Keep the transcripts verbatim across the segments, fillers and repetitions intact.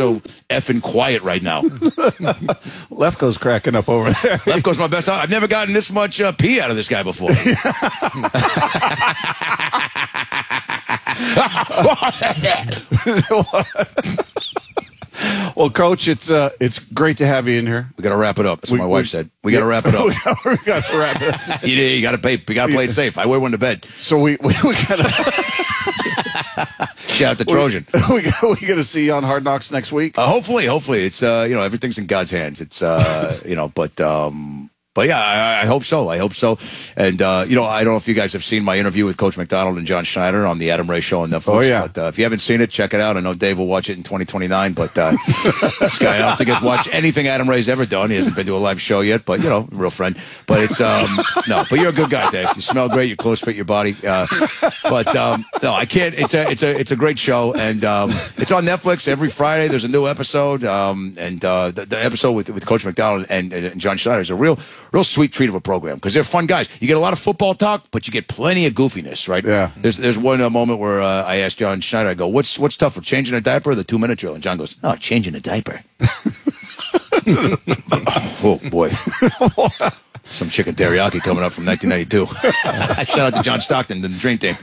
so effing quiet right now. Lefko's cracking up over there. Lefko's my best. I've never gotten this much uh, pee out of this guy before. Well, Coach, it's uh, it's great to have you in here. We got to wrap it up. That's we, what my wife we, said. We got to wrap it up. we got to wrap it up. you, you got to pay. We got to play it safe. I wear one to bed. So we we, we got to shout out to Trojan. We, we got we got to see you on Hard Knocks next week. Uh, hopefully, hopefully it's uh, you know, everything's in God's hands. It's uh, you know, but um. But yeah, I, I hope so. I hope so. And, uh, you know, I don't know if you guys have seen my interview with Coach McDonald and John Schneider on the Adam Ray Show on Netflix. Oh, yeah. But uh, if you haven't seen it, check it out. I know Dave will watch it in twenty twenty-nine, but uh, this guy, I don't think he's watched anything Adam Ray's ever done. He hasn't been to a live show yet, but, you know, real friend. But it's, um, no, but you're a good guy, Dave. You smell great. Your clothes fit your body. Uh, but, um, no, I can't. It's a, it's a, it's a great show. And um, it's on Netflix every Friday. There's a new episode. Um, and uh, the, the episode with, with Coach McDonald and, and John Schneider is a real, real sweet treat of a program because they're fun guys. You get a lot of football talk, but you get plenty of goofiness, right? Yeah. There's there's one uh, moment where uh, I asked John Schneider, I go, what's what's tougher, changing a diaper or the two minute drill? And John goes, oh, changing a diaper. Oh boy. Some chicken teriyaki coming up from nineteen ninety-two. Shout out to John Stockton and the Dream Team.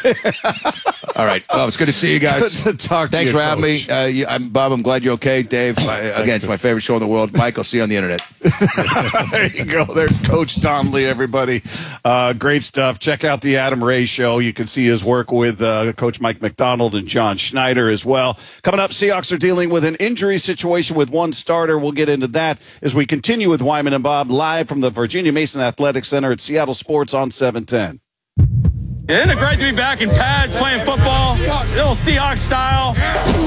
All right. Well, it's good to see you guys. Good to talk to Thanks you, for having Coach. me. Uh, you, I'm, Bob, I'm glad you're okay. Dave, I, again, it's my favorite show in the world. Mike, I'll see you on the internet. There you go. There's Coach Donnelly, everybody. Uh, great stuff. Check out the Adam Ray Show. You can see his work with uh, Coach Mike McDonald and John Schneider as well. Coming up, Seahawks are dealing with an injury situation with one starter. We'll get into that as we continue with Wyman and Bob live from the Virginia Mason Athletic Center at Seattle Sports on seven ten. Isn't it great to be back in pads playing football? Little Seahawks style.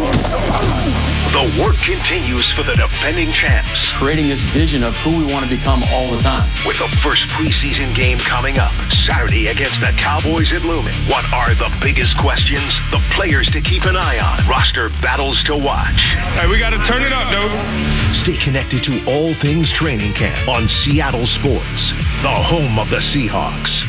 The work continues for the defending champs. Creating this vision of who we want to become all the time. With the first preseason game coming up Saturday against the Cowboys at Lumen. What are the biggest questions? The players to keep an eye on. Roster battles to watch. Hey, we got to turn it up, dude. Stay connected to all things training camp on Seattle Sports, the home of the Seahawks.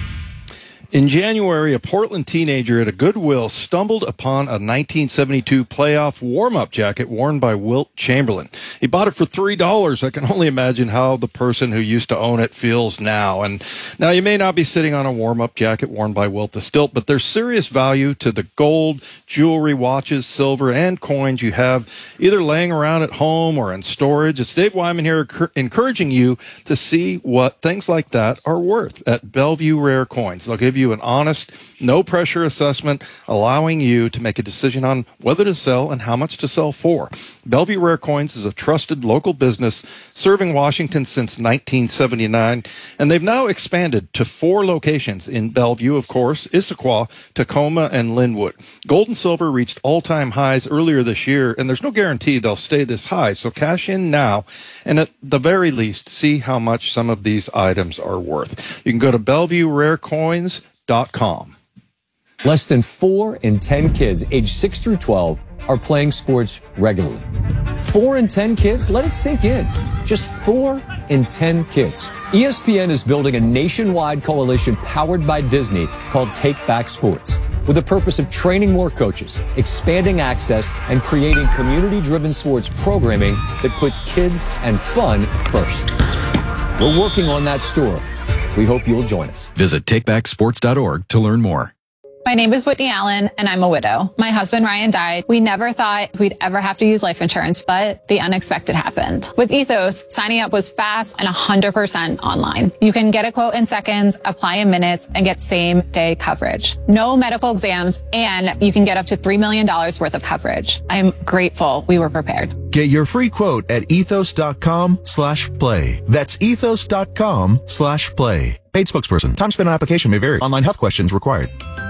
In January, a Portland teenager at a Goodwill stumbled upon a nineteen seventy-two playoff warm-up jacket worn by Wilt Chamberlain. He bought it for three dollars. I can only imagine how the person who used to own it feels now. And now you may not be sitting on a warm-up jacket worn by Wilt the Stilt, but there's serious value to the gold, jewelry, watches, silver, and coins you have either laying around at home or in storage. It's Dave Wyman here encouraging you to see what things like that are worth at Bellevue Rare Coins. They'll give you an honest, no-pressure assessment, allowing you to make a decision on whether to sell and how much to sell for. Bellevue Rare Coins is a trusted local business serving Washington since nineteen seventy-nine, and they've now expanded to four locations in Bellevue, of course, Issaquah, Tacoma, and Linwood. Gold and silver reached all-time highs earlier this year, and there's no guarantee they'll stay this high, so cash in now, and at the very least, see how much some of these items are worth. You can go to Bellevue Rare Coins dot com. Less than four in ten kids aged six through twelve are playing sports regularly. Four in ten kids? Let it sink in. Just four in ten kids. E S P N is building a nationwide coalition powered by Disney called Take Back Sports, with the purpose of training more coaches, expanding access, and creating community-driven sports programming that puts kids and fun first. We're working on that story. We hope you'll join us. Visit take back sports dot org to learn more. My name is Whitney Allen, and I'm a widow. My husband, Ryan, died. We never thought we'd ever have to use life insurance, but the unexpected happened. With Ethos, signing up was fast and one hundred percent online. You can get a quote in seconds, apply in minutes, and get same-day coverage. No medical exams, and you can get up to three million dollars worth of coverage. I'm grateful we were prepared. Get your free quote at ethos.com slash play. That's ethos.com slash play. Paid spokesperson. Time spent on application may vary. Online health questions required.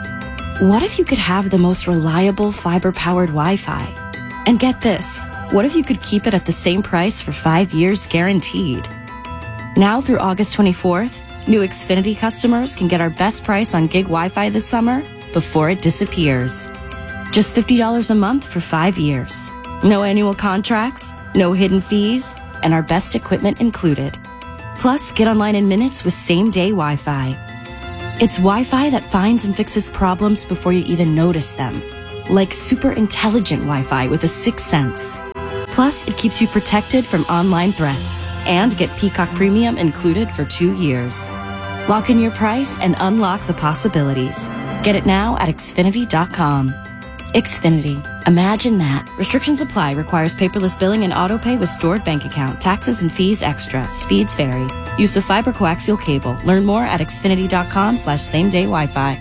What if you could have the most reliable fiber-powered Wi-Fi? And get this, what if you could keep it at the same price for five years guaranteed? Now through August twenty-fourth, new Xfinity customers can get our best price on gig Wi-Fi this summer before it disappears. Just fifty dollars a month for five years. No annual contracts, no hidden fees, and our best equipment included. Plus, get online in minutes with same-day Wi-Fi. It's Wi-Fi that finds and fixes problems before you even notice them. Like super intelligent Wi-Fi with a sixth sense. Plus, it keeps you protected from online threats. And get Peacock Premium included for two years. Lock in your price and unlock the possibilities. Get it now at Xfinity dot com. Xfinity. Imagine that. Restrictions apply. Requires paperless billing and autopay with stored bank account. Taxes and fees extra. Speeds vary. Use of fiber coaxial cable. Learn more at Xfinity dot com slash same day Wi-Fi.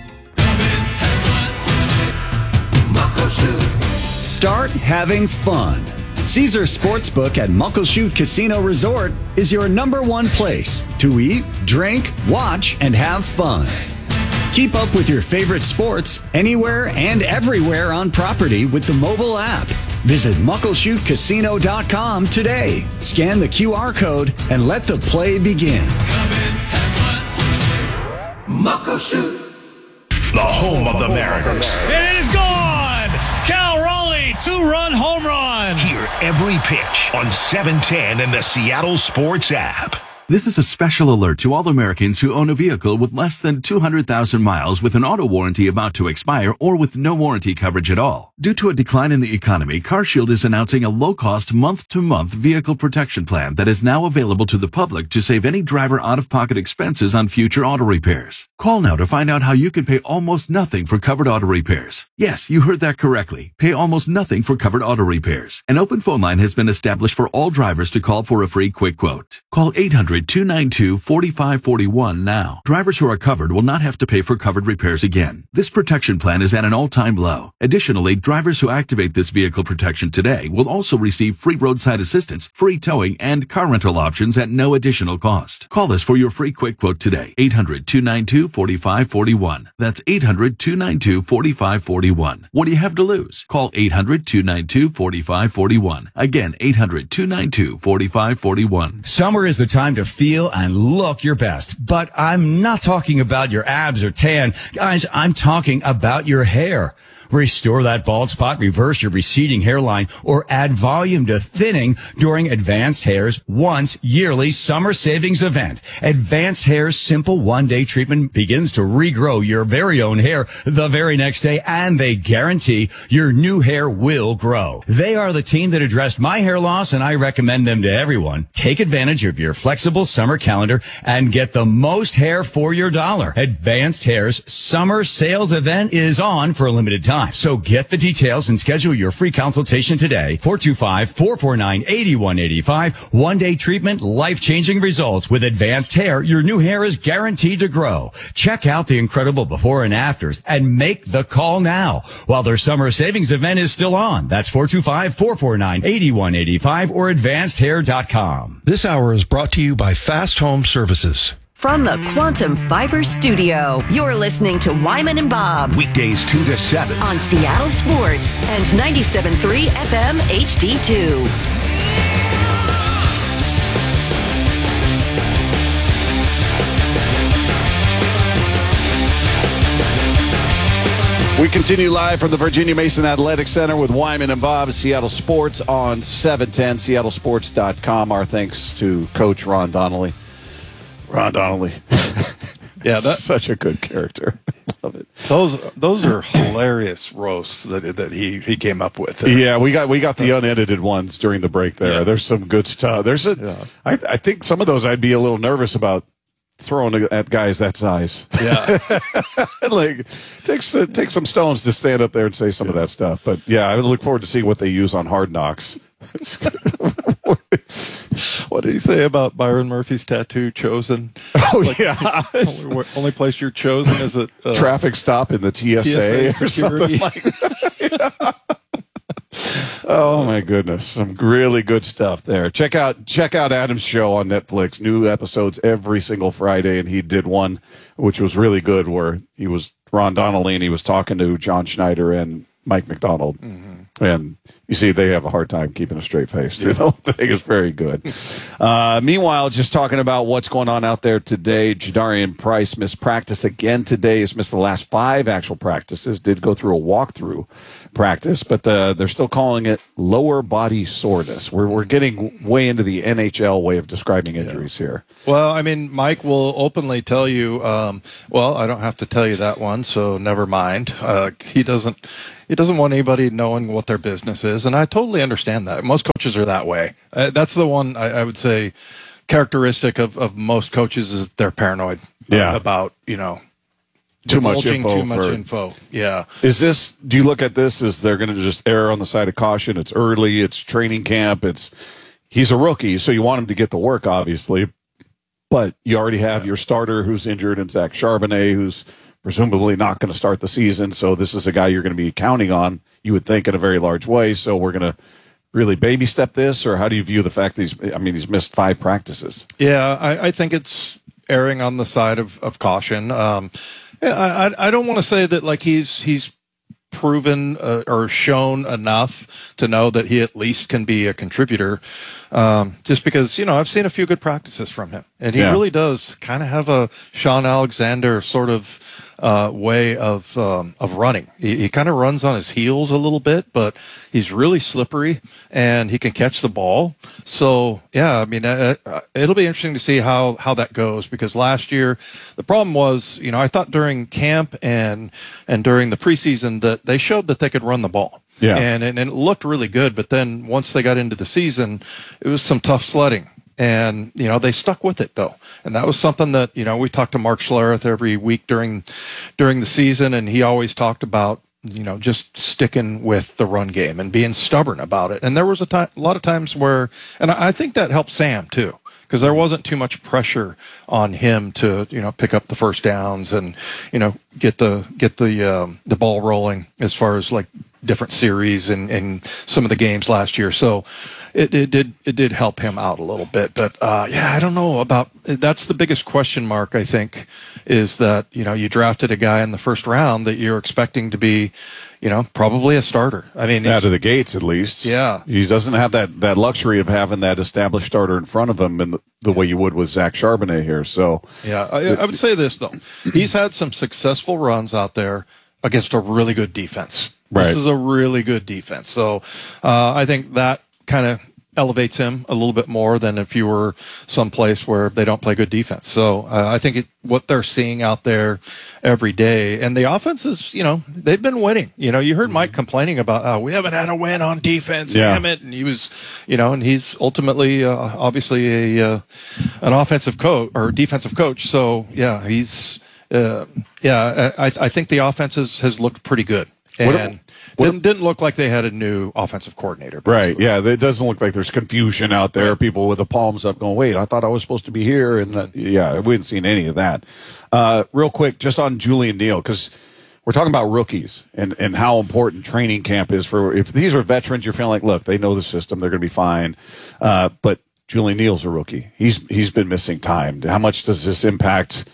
Start having fun. Caesar Sportsbook at Muckleshoot Casino Resort is your number one place to eat, drink, watch, and have fun. Keep up with your favorite sports anywhere and everywhere on property with the mobile app. Visit Muckleshoot Casino dot com today. Scan the Q R code and let the play begin. Muckleshoot, the home of the Mariners. It is gone! Cal Raleigh, two-run home run! Hear every pitch on seven ten and the Seattle Sports app. This is a special alert to all Americans who own a vehicle with less than two hundred thousand miles with an auto warranty about to expire or with no warranty coverage at all. Due to a decline in the economy, CarShield is announcing a low-cost month-to-month vehicle protection plan that is now available to the public to save any driver out-of-pocket expenses on future auto repairs. Call now to find out how you can pay almost nothing for covered auto repairs. Yes, you heard that correctly. Pay almost nothing for covered auto repairs. An open phone line has been established for all drivers to call for a free quick quote. Call eight hundred, two nine two, four five four one now. Drivers who are covered will not have to pay for covered repairs again. This protection plan is at an all-time low. Additionally, drivers who activate this vehicle protection today will also receive free roadside assistance, free towing, and car rental options at no additional cost. Call us for your free quick quote today. eight hundred, two nine two, four five four one. That's eight hundred, two nine two, four five four one. What do you have to lose? Call eight hundred, two nine two, four five four one. Again, eight hundred, two nine two, four five four one. Summer is the time to feel and look your best, but I'm not talking about your abs or tan. Guys, I'm talking about your hair. Restore that bald spot, reverse your receding hairline, or add volume to thinning during Advanced Hair's once yearly summer savings event. Advanced Hair's simple one-day treatment begins to regrow your very own hair the very next day, and they guarantee your new hair will grow. They are the team that addressed my hair loss, and I recommend them to everyone. Take advantage of your flexible summer calendar and get the most hair for your dollar. Advanced Hair's summer sales event is on for a limited time. So get the details and schedule your free consultation today. four two five, four four nine, eight one eight five. One-day treatment, life-changing results. With Advanced Hair, your new hair is guaranteed to grow. Check out the incredible before and afters and make the call now while their summer savings event is still on. That's four two five, four four nine, eight one eight five or advanced hair dot com. This hour is brought to you by Fast Home Services. From the Quantum Fiber Studio, you're listening to Wyman and Bob. Weekdays two to seven. On Seattle Sports and ninety-seven point three F M H D two. We continue live from the Virginia Mason Athletic Center with Wyman and Bob, Seattle Sports on seven ten, seattle sports dot com. Our thanks to Coach Ron Donnelly. Ron Donnelly. Yeah, that's such a good character. Love it. Those those are hilarious roasts that that he, he came up with. There. Yeah, we got we got the unedited ones during the break there. Yeah. There's some good stuff. There's a yeah. I, I think some of those I'd be a little nervous about throwing at guys that size. Yeah. Like takes uh, take some stones to stand up there and say some yeah. of that stuff. But yeah, I look forward to seeing what they use on Hard Knocks. What did he say about Byron Murphy's tattoo chosen? Oh, like, yeah. only, only place you're chosen is a uh, traffic stop in the T S A, T S A or something like that. Yeah. Oh, my goodness. Some really good stuff there. Check out check out Adam's show on Netflix. New episodes every single Friday, and he did one which was really good where he was Ron Donnelly and he was talking to John Schneider and Mike McDonald. Mm-hmm. And you see, they have a hard time keeping a straight face. Yeah. The whole thing is very good. Uh, meanwhile, just talking about what's going on out there today, Jadarian Price missed practice again today. He's missed the last five actual practices. Did go through a walkthrough practice, but the, they're still calling it lower body soreness. We're we're getting way into the N H L way of describing injuries yeah. here. Well, I mean, Mike will openly tell you. Um, well, I don't have to tell you that one, so never mind. Uh, he doesn't. He doesn't want anybody knowing what their business is, and I totally understand that. Most coaches are that way. Uh, that's the one I, I would say characteristic of, of most coaches is they're paranoid yeah. about, you know, too much info. Too much for, info. Yeah. Is this? Do you look at this as they're going to just err on the side of caution? It's early. It's training camp. It's he's a rookie, so you want him to get the work, obviously. But you already have yeah. your starter who's injured, and Zach Charbonnet, who's presumably not going to start the season. So this is a guy you're going to be counting on, you would think, in a very large way. So we're going to really baby step this, or how do you view the fact that he's, I mean, he's missed five practices? Yeah, I, I think it's erring on the side of, of caution. Um, yeah, I, I don't want to say that like he's, he's proven uh, or shown enough to know that he at least can be a contributor. Um, just because, you know, I've seen a few good practices from him, and he yeah. really does kind of have a Sean Alexander sort of uh, way of um, of running. He, he kind of runs on his heels a little bit, but he's really slippery, and he can catch the ball. So, yeah, I mean, uh, uh, it'll be interesting to see how, how that goes, because last year the problem was, you know, I thought during camp and and during the preseason that they showed that they could run the ball. Yeah. And, and, and it looked really good, but then once they got into the season, it was some tough sledding. And, you know, they stuck with it, though. And that was something that, you know, we talked to Mark Schlereth every week during during the season, and he always talked about, you know, just sticking with the run game and being stubborn about it. And there was a, time, a lot of times where, and I think that helped Sam, too, because there wasn't too much pressure on him to, you know, pick up the first downs and, you know, get the get the um, the ball rolling as far as like different series and, and some of the games last year. So it, it did it did help him out a little bit. But uh, yeah, I don't know about that's the biggest question mark, I think, is that, you know, you drafted a guy in the first round that you're expecting to be, you know, probably a starter. I mean, out of the gates, at least. Yeah. He doesn't have that, that luxury of having that established starter in front of him in the, the way you would with Zach Charbonnet here. So, yeah, I, I would say this, though. He's had some successful runs out there against a really good defense. Right. This is a really good defense. So uh, I think that kind of elevates him a little bit more than if you were someplace where they don't play good defense. So uh, I think it, what they're seeing out there every day, and the offense is, you know, they've been winning. You know, you heard Mike complaining about, oh, we haven't had a win on defense, yeah. damn it. And he was, you know, and he's ultimately, uh, obviously a, uh, an offensive coach or defensive coach. So yeah, he's, uh, yeah, I, I think the offense has, has looked pretty good. And what, didn't, didn't look like they had a new offensive coordinator. Right, yeah. It doesn't look like there's confusion out there. Right. People with the palms up going, wait, I thought I was supposed to be here. And uh, yeah, we hadn't seen any of that. Uh, real quick, just on Julian Neal, because we're talking about rookies and, and how important training camp is for, if these are veterans, you're feeling like, look, they know the system, they're going to be fine. Uh, but Julian Neal's a rookie. He's He's been missing time. How much does this impact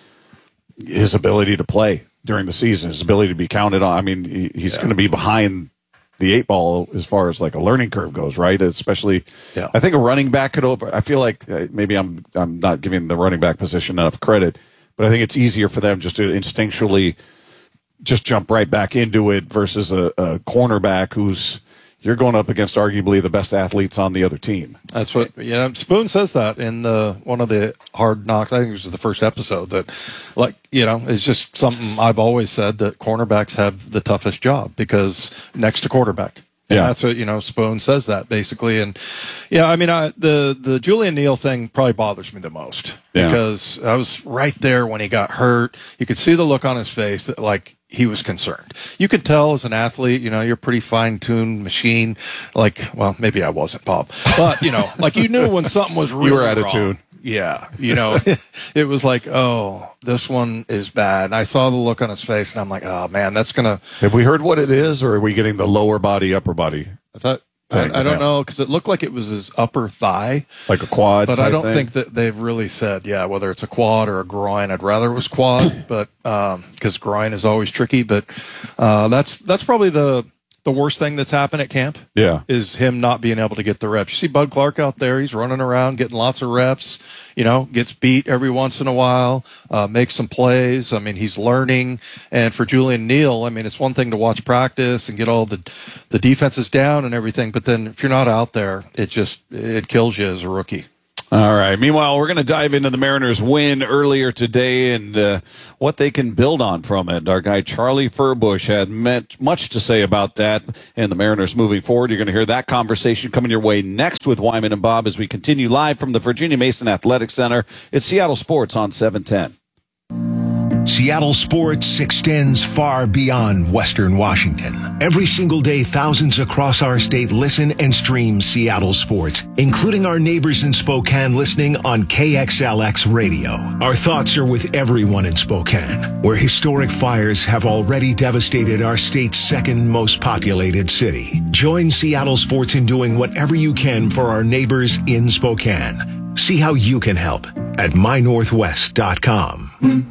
his ability to play during the season, his ability to be counted on? I mean, he, he's yeah. going to be behind the eight ball as far as like a learning curve goes, right? Especially, yeah. I think a running back could over. I feel like uh, maybe I'm I'm not giving the running back position enough credit, but I think it's easier for them just to instinctually just jump right back into it versus a, a cornerback who's, you're going up against arguably the best athletes on the other team. That's what, you know, Spoon says that in the, one of the Hard Knocks, I think it was the first episode, that, like, you know, it's just something I've always said, that cornerbacks have the toughest job because next to quarterback. And yeah. that's what, you know, Spoon says that basically. And yeah, I mean, I, the, the Julian Neal thing probably bothers me the most yeah. because I was right there when he got hurt. You could see the look on his face that, like, he was concerned. You could tell as an athlete, you know, you're a pretty fine-tuned machine. Like, well, maybe I wasn't, Bob, but you know, like you knew when something was really you were out of wrong. tune. Yeah, you know, it was like, oh, this one is bad. And I saw the look on his face, and I'm like, oh man, that's gonna. Have we heard what it is, or are we getting the lower body, upper body? I thought. I, I don't know, because it looked like it was his upper thigh. Like a quad But type I don't thing? think that they've really said, yeah, whether it's a quad or a groin. I'd rather it was quad, but because um, groin is always tricky. But uh, that's that's probably the the worst thing that's happened at camp? Yeah. Is him not being able to get the reps. You see Bud Clark out there. He's running around, getting lots of reps, you know, gets beat every once in a while, uh, makes some plays. I mean, he's learning. And for Julian Neal, I mean, it's one thing to watch practice and get all the, the defenses down and everything. But then if you're not out there, it just, it kills you as a rookie. All right. Meanwhile, we're going to dive into the Mariners' win earlier today and uh, what they can build on from it. Our guy Charlie Furbush had meant much to say about that and the Mariners moving forward. You're going to hear that conversation coming your way next with Wyman and Bob as we continue live from the Virginia Mason Athletic Center. It's Seattle Sports on seven ten. Seattle Sports extends far beyond Western Washington. Every single day, thousands across our state listen and stream Seattle Sports, including our neighbors in Spokane listening on K X L X radio. Our thoughts are with everyone in Spokane, where historic fires have already devastated our state's second most populated city. Join Seattle Sports in doing whatever you can for our neighbors in Spokane. See how you can help at my northwest dot com.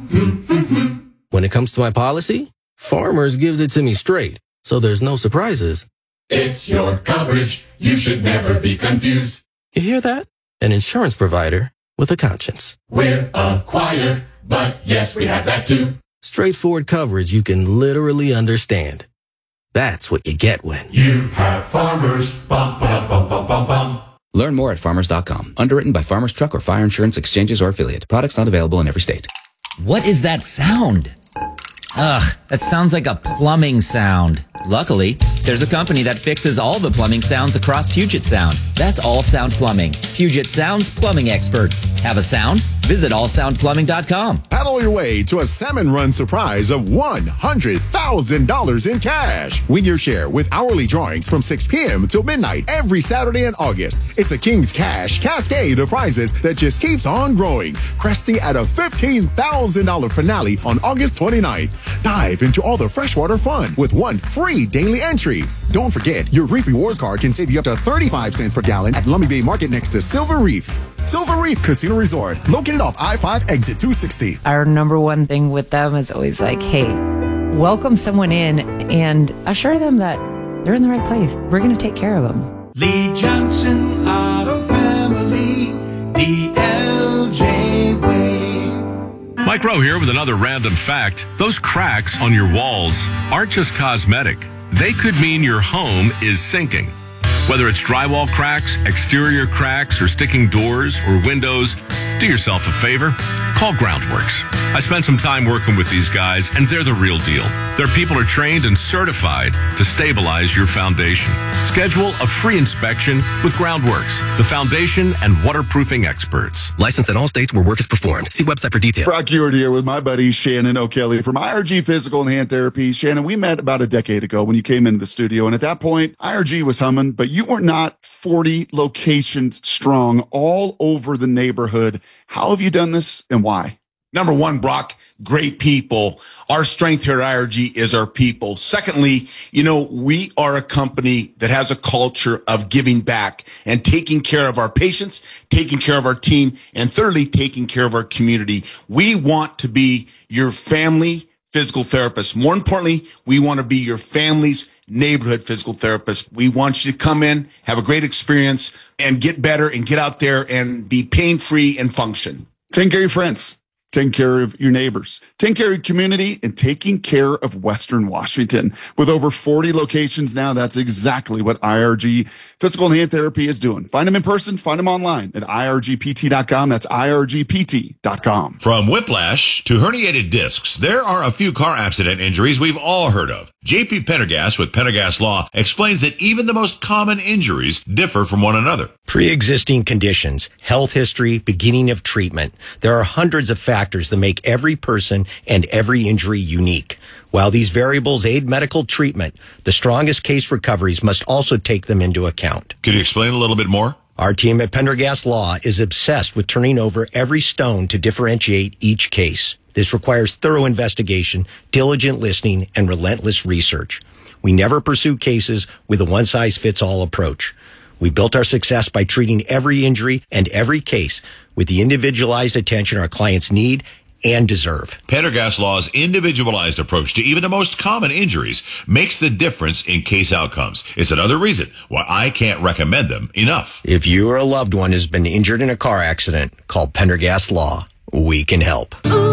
When it comes to my policy, Farmers gives it to me straight, so there's no surprises. It's your coverage. You should never be confused. You hear that? An insurance provider with a conscience. We're a choir, but yes, we have that too. Straightforward coverage you can literally understand. That's what you get when you have Farmers. Bum, bum, bum, bum, bum, bum. Learn more at farmers dot com. Underwritten by Farmers Truck or Fire Insurance Exchanges or affiliate. Products not available in every state. What is that sound? Ugh, that sounds like a plumbing sound. Luckily, there's a company that fixes all the plumbing sounds across Puget Sound. That's All Sound Plumbing. Puget Sound's plumbing experts. Have a sound? Visit all sound plumbing dot com. Paddle your way to a Salmon Run surprise of one hundred thousand dollars in cash. Win your share with hourly drawings from six p.m. till midnight every Saturday in August. It's a King's Cash cascade of prizes that just keeps on growing, cresting at a fifteen thousand dollars finale on August twenty-ninth. Dive into all the freshwater fun with one free daily entry. Don't forget, your Reef Rewards card can save you up to thirty-five cents per gallon at Lummi Bay Market next to Silver Reef. Silver Reef Casino Resort, located off I five exit two sixty. Our number one thing with them is always like, hey, welcome someone in and assure them that they're in the right place. We're going to take care of them. Lee Johnson Auto Family, the L J way. Mike Rowe here with another random fact. Those cracks on your walls aren't just cosmetic. They could mean your home is sinking. Whether it's drywall cracks, exterior cracks, or sticking doors or windows, do yourself a favor. Call Groundworks. I spent some time working with these guys, and they're the real deal. Their people are trained and certified to stabilize your foundation. Schedule a free inspection with Groundworks, the foundation and waterproofing experts. Licensed in all states where work is performed. See website for details. Brock Ewart here with my buddy Shannon O'Kelly from I R G Physical and Hand Therapy. Shannon, we met about a decade ago when you came into the studio, and at that point, I R G was humming, but you were not forty locations strong all over the neighborhood. How have you done this and why? Number one, Brock, great people. Our strength here at I R G is our people. Secondly, you know, we are a company that has a culture of giving back and taking care of our patients, taking care of our team, and thirdly, taking care of our community. We want to be your family physical therapist. More importantly, we want to be your family's neighborhood physical therapist. We want you to come in, have a great experience, and get better and get out there and be pain-free and function. Take care of your friends. Taking care of your neighbors, taking care of your community, and taking care of Western Washington. With over forty locations now, that's exactly what I R G Physical and Hand Therapy is doing. Find them in person, find them online at I R G P T dot com. That's I R G P T dot com. From whiplash to herniated discs, there are a few car accident injuries we've all heard of. J P Pendergast with Pendergast Law explains that even the most common injuries differ from one another. Pre-existing conditions, health history, beginning of treatment. There are hundreds of factors that make every person and every injury unique. While these variables aid medical treatment, the strongest case recoveries must also take them into account. Could you explain a little bit more? Our team at Pendergast Law is obsessed with turning over every stone to differentiate each case. This requires thorough investigation, diligent listening, and relentless research. We never pursue cases with a one-size-fits-all approach. We built our success by treating every injury and every case with the individualized attention our clients need and deserve. Pendergast Law's individualized approach to even the most common injuries makes the difference in case outcomes. It's another reason why I can't recommend them enough. If you or a loved one has been injured in a car accident, call Pendergast Law. We can help. Ooh.